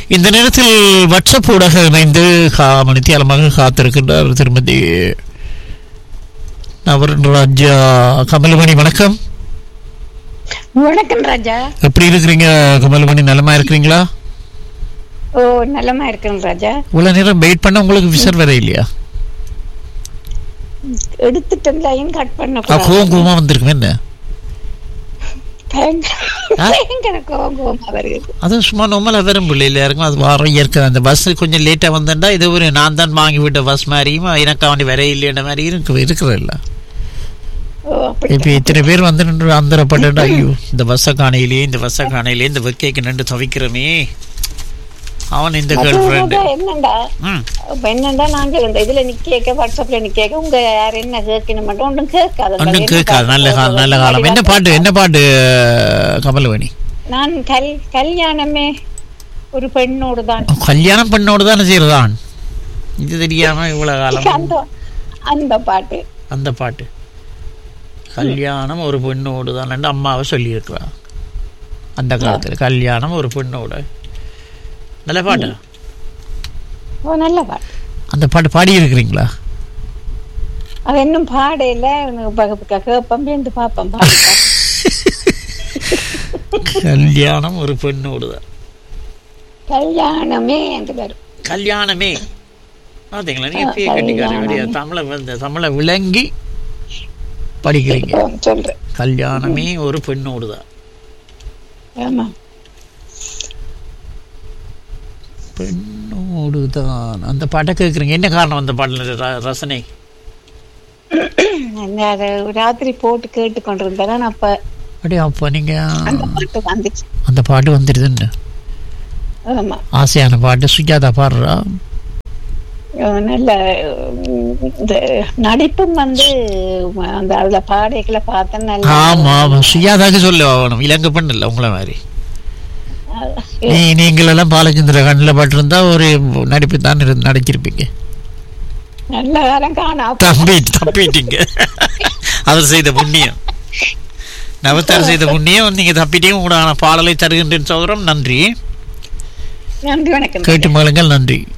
இந்த நேரத்தில் வாட்ஸ்அப் ஊடாக இணைந்து மணித்தியாலமாக காத்திருக்கின்றார் திருமதி நவரன்ராஜா கமலமணி. வணக்கம். வணக்கம் ராஜா. எப்படி இருக்கிறீங்க கமலமணி? நலமா இருக்கிறீங்களா? ஓ நலமா இருக்கேன் ராஜா. இவ்வளவு நேரம் வெயிட் பண்ண உங்களுக்கு விசர் வர இல்லையா? எடுத்துட்டேன், லைன் கட் பண்ண கோவமா வந்திருக்குமே என்ன? அது சும்மா நோமலா வரும் பிள்ளைல இருக்கும். அது வாரம் இயற்கை. அந்த பஸ் கொஞ்சம் லேட்டா வந்தேன்டா இது ஒரு நான் தான் வாங்கி விட்ட பஸ் மாதிரியும் எனக்கு அவன் வர இல்லைன்ற மாதிரி இருக்கிறதில்ல. இப்ப இத்தனை பேர் வந்து நின்று அந்தரப்பட்டா ஐயோ இந்த பஸ்ஸை காணையிலேயே இந்த வெக்கைக்கு நின்று துவைக்கிறோமே. அவன் இந்த கேர்ள் ஃப்ரெண்ட் என்னண்டா நாங்க இதுல நிக்க வாட்ஸ்அப்ல நிக்க உங்க யார் என்ன கேட்கணும் மட்டும் ஒன்றும் கேட்காது. நல்ல காலம். என்ன பாட்டு கமலவேணி? நான் கல்யாணமே ஒரு பெண்ணோடு தான். கல்யாணம் பெண்ணோடு தான் செய்யறதான். இது தெரியாம இவ்வளவு காலம் அந்த பாட்டு கல்யாணம் ஒரு பெண்ணோடு தான் அம்மாவை சொல்லி இருக்கிறா. அந்த காலத்துல கல்யாணம் ஒரு பெண்ணோட. நல்ல பாட்டா? நல்ல பாட்டு. அந்த பாட்டு பாடி இருக்கிறீங்களா? அது இன்னும் பாடையில கேப்பம்பேந்து பாப்பம். கல்யாணம் ஒரு பெண்ணோடுதான். கல்யாணமே என்று வரும். கல்யாணமே பாத்தீங்களா? நீங்க பேய கட்டிக்காரங்க தமிழை விளங்கி படிக்கிறீங்க. சொல்றேன். கல்யாணமே ஒரு பெண்ணோடுதான். ஆமா, பெண்ணோடுதான். அந்த பாட்டை கேட்குறீங்க. என்ன காரணம் அந்த பாடல ரசனை? ராத்திரி போட்டு கேட்டு கொண்டிருந்தேன். அப்ப நீங்க அந்த பாட்டு வந்துடுதுன்னு ஆசையான பாட்டு. சுஜாதா பாடுறா. நல்ல நடிப்பும் வந்து அந்த அதுல பாடைகளை பார்த்தேன். ஆமா ஆமா, சுஜாதாக்கு சொல்ல ஆகணும். இலங்கை பெண் இல்லை உங்களை மாதிரி. நீங்களெல்லாம் பாலச்சந்திர கண்ணில் பட்டிருந்தா ஒரு நடிப்பு தான் நடிச்சிருப்பீங்க. நல்ல காலம் காணா தப்பிட்டீங்க. அவர் செய்த புண்ணியம், நவத்தார் செய்த புண்ணியம். நீங்க தப்பிட்டீங்க. உங்களோட பாடலை தருகின்றேன் சோதரம். நன்றி. நன்றி, வணக்கம். கேட்டு மகளுங்கள். நன்றி.